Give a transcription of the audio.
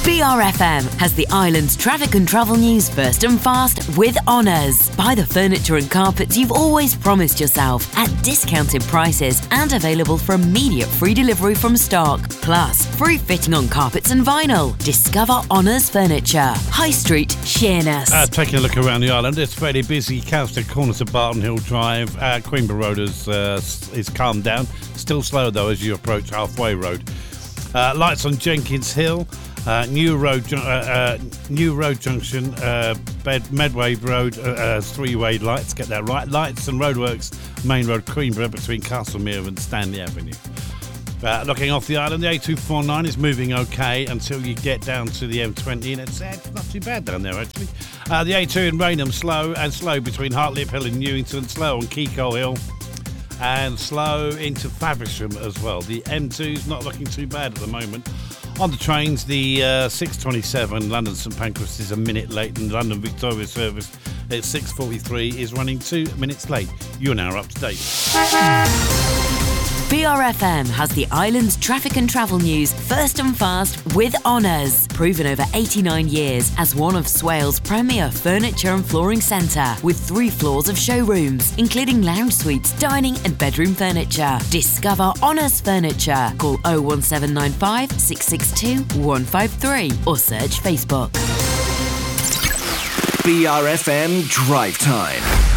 BRFM has the island's traffic and travel news first and fast with Honours. Buy the furniture and carpets you've always promised yourself at discounted prices and available for immediate free delivery from stock. Plus, free fitting on carpets and vinyl. Discover Honours Furniture. High Street, Sheerness. Taking a look around the island, it's fairly busy. Cowsted corner to Barton Hill Drive. Queenborough Road is calmed down. Still slow though as you approach Halfway Road. Lights on Jenkins Hill. New Road Junction, Medway Road, three-way lights, get that right. Lights and roadworks, Main Road, Queenborough, between Castlemere and Stanley Avenue. Looking off the island, the A249 is moving okay until you get down to the M20, and it's not too bad down there, actually. The A2 in Raynham, slow between Hartlip Hill and Newington, slow on Keykole Hill, and slow into Faversham as well. The M2's not looking too bad at the moment. On the trains, the 6:27 London St Pancras is a minute late, and the London Victoria service at 6:43 is running 2 minutes late. You're now up to date. BRFM has the island's traffic and travel news first and fast with Honours. Proven over 89 years as one of Swale's premier furniture and flooring centre, with 3 floors of showrooms, including lounge suites, dining and bedroom furniture. Discover Honours Furniture. Call 01795 662 153 or search Facebook. BRFM Drive Time.